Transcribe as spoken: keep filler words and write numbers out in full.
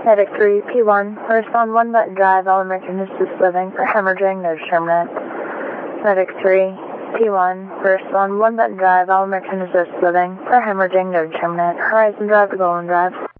Medic three, P one, respond one button drive, all American assist living for hemorrhaging, no determinant. Medic three, P one, respond one button drive, all American assist living for hemorrhaging, no determinant. Horizon drive to Golden drive.